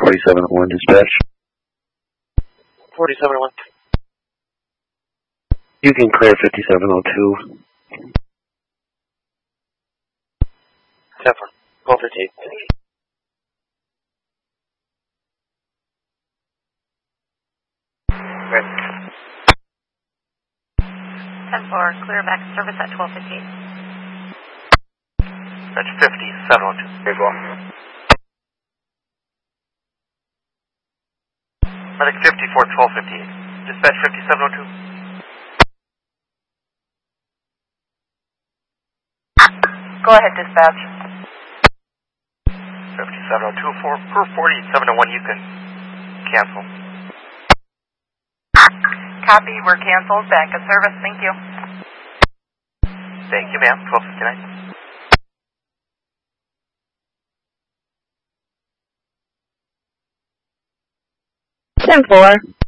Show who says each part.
Speaker 1: 4701 dispatch.
Speaker 2: 4701.
Speaker 1: You can clear 5702.
Speaker 2: 10-4, 1258.
Speaker 3: Right. 10-4, clear back service at 1258.
Speaker 2: That's 5702.
Speaker 3: Very well.
Speaker 2: Medic 54, 1258. Dispatch 5702.
Speaker 3: Go ahead, dispatch.
Speaker 2: 5702 per 48701, you can cancel.
Speaker 3: Copy, we're canceled. Back of service, thank you.
Speaker 2: Thank you, ma'am. 1259.
Speaker 4: Ten four.